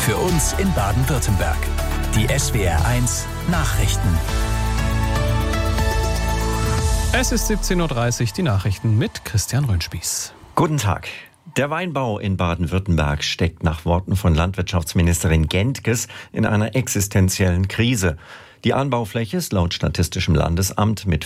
für uns in Baden-Württemberg. Die SWR1 Nachrichten. Es ist 17:30 Uhr, die Nachrichten mit Christian Röhnspieß. Guten Tag. Der Weinbau in Baden-Württemberg steckt nach Worten von Landwirtschaftsministerin Gentges in einer existenziellen Krise. Die Anbaufläche ist laut Statistischem Landesamt mit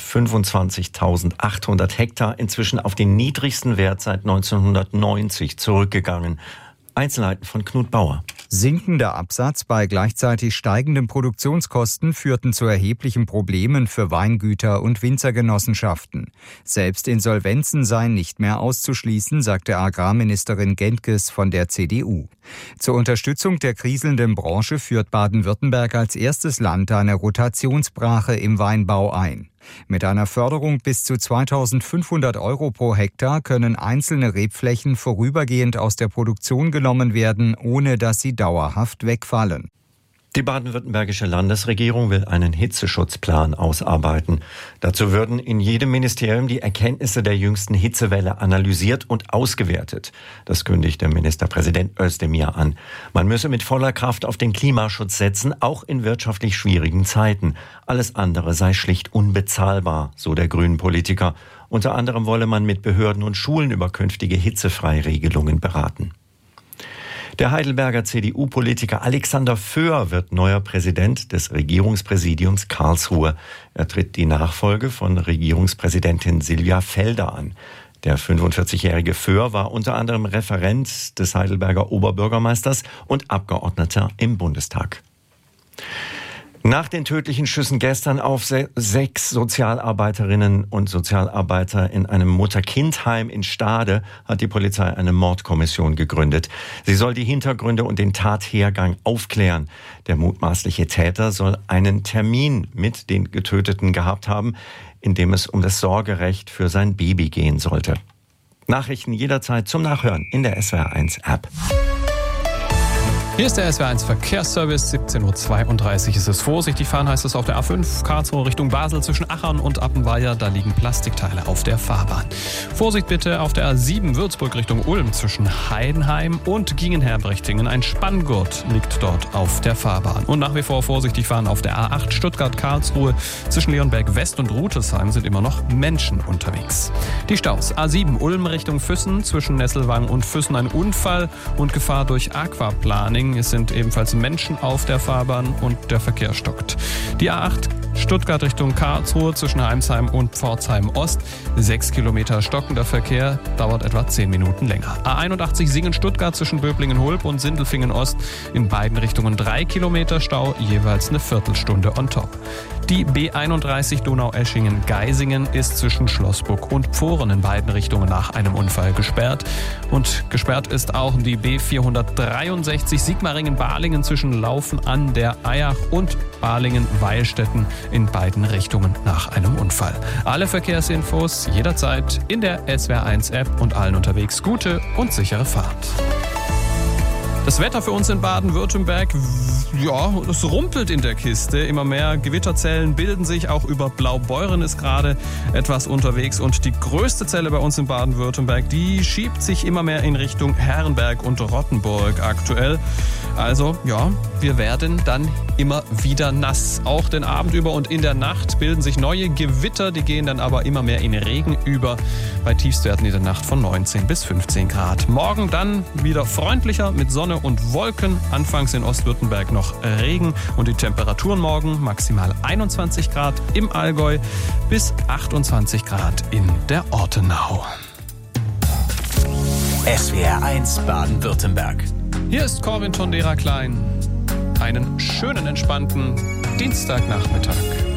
25.800 Hektar inzwischen auf den niedrigsten Wert seit 1990 zurückgegangen. Einzelheiten von Knut Bauer. Sinkender Absatz bei gleichzeitig steigenden Produktionskosten führten zu erheblichen Problemen für Weingüter und Winzergenossenschaften. Selbst Insolvenzen seien nicht mehr auszuschließen, sagte Agrarministerin Gentges von der CDU. Zur Unterstützung der kriselnden Branche führt Baden-Württemberg als erstes Land eine Rotationsbrache im Weinbau ein. Mit einer Förderung bis zu 2.500 € pro Hektar können einzelne Rebflächen vorübergehend aus der Produktion genommen werden, ohne dass sie dauerhaft wegfallen. Die baden-württembergische Landesregierung will einen Hitzeschutzplan ausarbeiten. Dazu würden in jedem Ministerium die Erkenntnisse der jüngsten Hitzewelle analysiert und ausgewertet. Das kündigte Ministerpräsident Özdemir an. Man müsse mit voller Kraft auf den Klimaschutz setzen, auch in wirtschaftlich schwierigen Zeiten. Alles andere sei schlicht unbezahlbar, so der Grünen-Politiker. Unter anderem wolle man mit Behörden und Schulen über künftige Hitzefreiregelungen beraten. Der Heidelberger CDU-Politiker Alexander Föhr wird neuer Präsident des Regierungspräsidiums Karlsruhe. Er tritt die Nachfolge von Regierungspräsidentin Silvia Felder an. Der 45-jährige Föhr war unter anderem Referent des Heidelberger Oberbürgermeisters und Abgeordneter im Bundestag. Nach den tödlichen Schüssen gestern auf 6 Sozialarbeiterinnen und Sozialarbeiter in einem Mutter-Kind-Heim in Stade hat die Polizei eine Mordkommission gegründet. Sie soll die Hintergründe und den Tathergang aufklären. Der mutmaßliche Täter soll einen Termin mit den Getöteten gehabt haben, in dem es um das Sorgerecht für sein Baby gehen sollte. Nachrichten jederzeit zum Nachhören in der SWR1-App. Hier ist der SWR1 Verkehrsservice. 17:32 Uhr ist es. Vorsichtig fahren heißt es auf der A5 Karlsruhe Richtung Basel zwischen Achern und Appenweier. Da liegen Plastikteile auf der Fahrbahn. Vorsicht bitte auf der A7 Würzburg Richtung Ulm zwischen Heidenheim und Gingenherbrechtingen. Ein Spanngurt liegt dort auf der Fahrbahn. Und nach wie vor vorsichtig fahren auf der A8 Stuttgart-Karlsruhe zwischen Leonberg West und Rutesheim sind immer noch Menschen unterwegs. Die Staus. A7 Ulm Richtung Füssen zwischen Nesselwang und Füssen ein Unfall und Gefahr durch Aquaplaning. Es sind ebenfalls Menschen auf der Fahrbahn und der Verkehr stockt. Die A8 Stuttgart Richtung Karlsruhe zwischen Heimsheim und Pforzheim Ost. 6 Kilometer stockender Verkehr, dauert etwa 10 Minuten länger. A81 Singen-Stuttgart zwischen Böblingen-Hulb und Sindelfingen Ost. In beiden Richtungen 3 Kilometer Stau, jeweils eine Viertelstunde on top. Die B31 Donaueschingen-Geisingen ist zwischen Schlossburg und Pfohren in beiden Richtungen nach einem Unfall gesperrt. Und gesperrt ist auch die B463 Sigmaringen-Balingen zwischen Laufen an der Eyach und Balingen-Weilstätten in beiden Richtungen nach einem Unfall. Alle Verkehrsinfos jederzeit in der SWR1-App und allen unterwegs gute und sichere Fahrt. Das Wetter für uns in Baden-Württemberg, ja, es rumpelt in der Kiste. Immer mehr Gewitterzellen bilden sich. Auch über Blaubeuren ist gerade etwas unterwegs. Und die größte Zelle bei uns in Baden-Württemberg, die schiebt sich immer mehr in Richtung Herrenberg und Rottenburg aktuell. Also, ja, wir werden dann immer wieder nass. Auch den Abend über und in der Nacht bilden sich neue Gewitter. Die gehen dann aber immer mehr in Regen über. Bei Tiefstwerten in der Nacht von 19 bis 15 Grad. Morgen dann wieder freundlicher mit Sonne und Wolken. Anfangs in Ostwürttemberg noch Regen. Und die Temperaturen morgen maximal 21 Grad im Allgäu bis 28 Grad in der Ortenau. SWR1 Baden-Württemberg. Hier ist Corwin Tondera Klein. Einen schönen, entspannten Dienstagnachmittag.